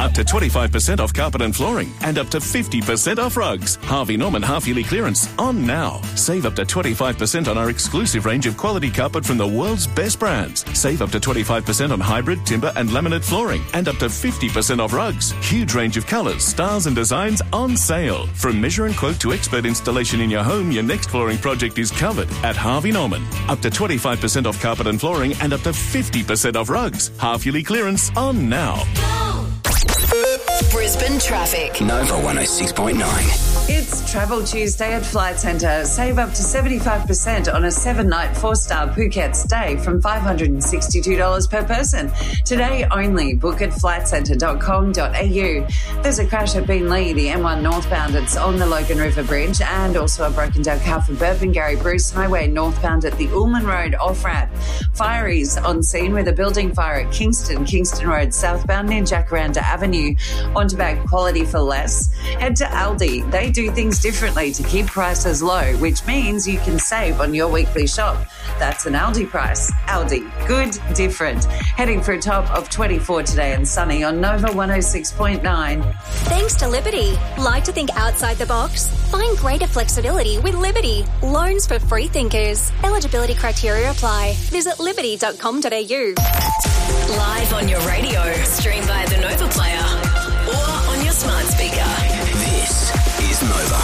Up to 25% off carpet and flooring and up to 50% off rugs. Harvey Norman half-yearly clearance on now. Save up to 25% on our exclusive range of quality carpet from the world's best brands. Save up to 25% on hybrid, timber and laminate flooring and up to 50% off rugs. Huge range of colours, styles and designs on sale. From measure and quote to expert installation in your home, your next flooring project is covered at Harvey Norman. Up to 25% off carpet and flooring and up to 50% off rugs. Half-yearly clearance on now. Brisbane traffic. Nova 106.9. It's Travel Tuesday at Flight Centre. Save up to 75% on a 7-night 4-star Phuket stay from $562 per person. Today only. Book at flightcentre.com.au. There's a crash at Beenleigh, the M1 northbound. It's on the Logan River Bridge, and also a broken down car for Burpengary Bruce Highway northbound at the Ullman Road off-ramp. Fireys on scene with a building fire at Kingston Road southbound near Jacaranda Avenue. On to bag quality for less. Head to Aldi. They do things differently to keep prices low, which means you can save on your weekly shop. That's an Aldi price. Aldi. Good, different. Heading for a top of 24 today and sunny on Nova 106.9. Thanks to Liberty. Like to think outside the box? Find greater flexibility with Liberty. Loans for free thinkers. Eligibility criteria apply. Visit liberty.com.au. Live on your radio. Stream via the Nova Player or on your smart speaker. This is Nova.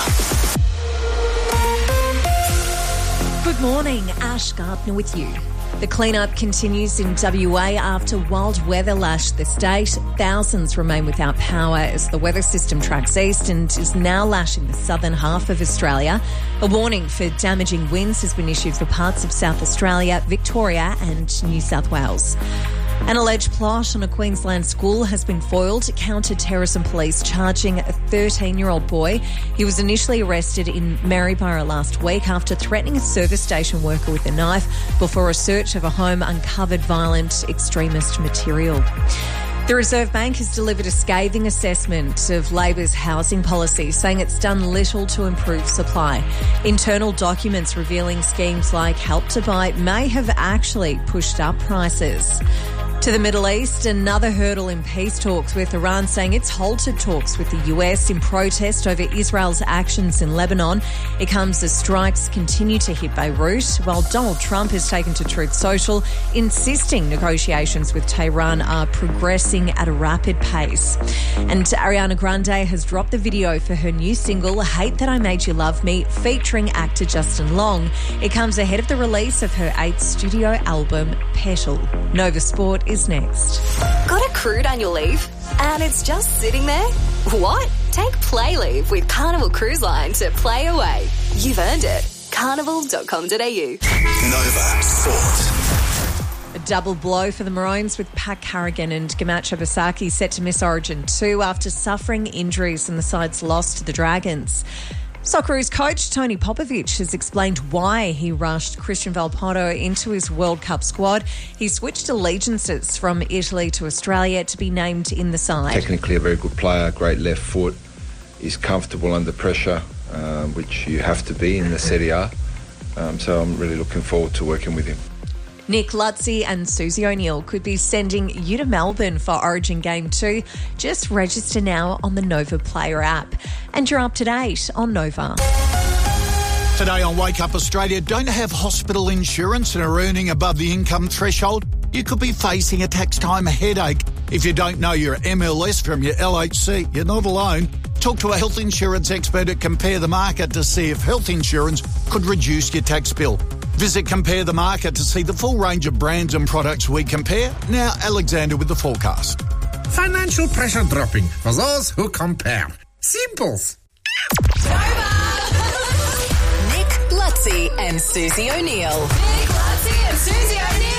Good morning, Ash Gardner with you. The clean-up continues in WA after wild weather lashed the state. Thousands remain without power as the weather system tracks east and is now lashing the southern half of Australia. A warning for damaging winds has been issued for parts of South Australia, Victoria and New South Wales. An alleged plot on a Queensland school has been foiled. Counter-terrorism police charging a 13-year-old boy. He was initially arrested in Maryborough last week after threatening a service station worker with a knife before a search of a home uncovered violent extremist material. The Reserve Bank has delivered a scathing assessment of Labor's housing policy, saying it's done little to improve supply. Internal documents revealing schemes like Help to Buy may have actually pushed up prices. To the Middle East, another hurdle in peace talks, with Iran saying it's halted talks with the US in protest over Israel's actions in Lebanon. It comes as strikes continue to hit Beirut, while Donald Trump has taken to Truth Social, insisting negotiations with Tehran are progressing at a rapid pace. And Ariana Grande has dropped the video for her new single, Hate That I Made You Love Me, featuring actor Justin Long. It comes ahead of the release of her 8th studio album, Petal. Nova Sport is next. Got a crude annual leave and it's just sitting there? What? Take Play Leave with Carnival Cruise Line to play away. You've earned it. Carnival.com.au. Nova Sport. A double blow for the Maroons, with Pat Carrigan and Gamacho Basaki set to miss Origin 2 after suffering injuries in the side's loss to the Dragons. Socceroos coach Tony Popovic has explained why he rushed Christian Valpoto into his World Cup squad. He switched allegiances from Italy to Australia to be named in the side. Technically a very good player, great left foot, is comfortable under pressure, which you have to be in the Serie A. So I'm really looking forward to working with him. Nick Lutzi and Susie O'Neill could be sending you to Melbourne for Origin Game 2. Just register now on the Nova Player app. And you're up to date on Nova. Today on Wake Up Australia, don't have hospital insurance and are earning above the income threshold? You could be facing a tax time headache. If you don't know your MLS from your LHC, you're not alone. Talk to a health insurance expert at Compare the Market to see if health insurance could reduce your tax bill. Visit Compare the Market to see the full range of brands and products we compare. Now, Alexander with the forecast. Financial pressure dropping for those who compare. Simples. Nick Lutzi and Susie O'Neill. Nick Lutzi and Susie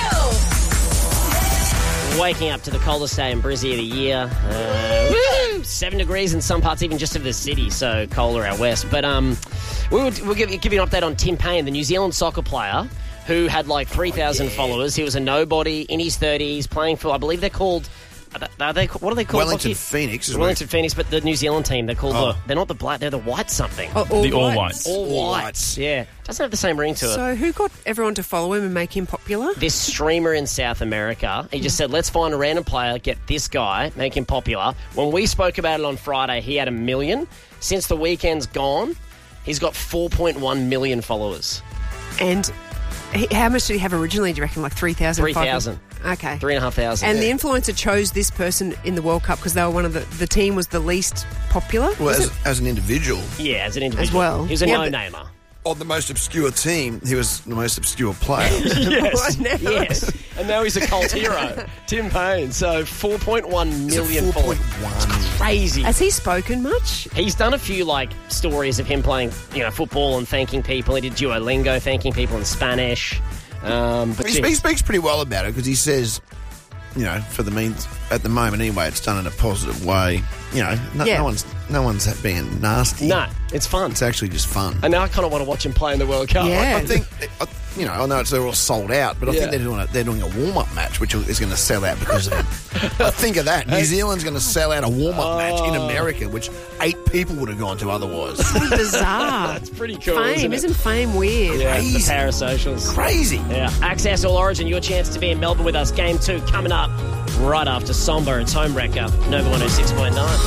O'Neill. Waking up to the coldest day in Brizzy of the year. 7 degrees in some parts, even just of the city, so colder out west. But we'll give you an update on Tim Payne, the New Zealand soccer player who had like 3,000 followers. He was a nobody in his 30s, playing for, I believe they're called what are they called? Wellington Bucky? Phoenix. Is Wellington Phoenix, but the New Zealand team, they're called they're not the black, they're the white something. All Whites. All whites. Yeah. Doesn't have the same ring to it. So who got everyone to follow him and make him popular? This streamer in South America, he just said, let's find a random player, get this guy, make him popular. When we spoke about it on Friday, he had 1 million. Since the weekend's gone, he's got 4.1 million followers. And how much did he have originally, do you reckon? Like 3,000? 3,000. Okay. 3,500. And the influencer chose this person in the World Cup because they were one of the team was the least popular? Well, as an individual. Yeah, as an individual. As well. He was a no-namer. On the most obscure team, he was the most obscure player. Yes. And now he's a cult hero. Tim Payne. So 4.1 million followers. It's crazy. Has he spoken much? He's done a few stories of him playing football and thanking people. He did Duolingo, thanking people in Spanish. But he speaks pretty well about it because he says, for the means at the moment anyway, it's done in a positive way. No one's being nasty. No, it's fun. It's actually just fun. And now I kind of want to watch him play in the World Cup. Yeah. I think, I know they're all sold out, but I think they're doing a warm-up match, which is going to sell out because of him. Think of that. New Zealand's going to sell out a warm-up match in America, which 8 people would have gone to otherwise. So bizarre. It's pretty cool. Fame. Isn't fame weird? Yeah, Crazy. the parasocials. Crazy. Yeah. Access All Origin, your chance to be in Melbourne with us. Game 2 coming up right after Somber. It's Home Wrecker, Nova 106.9.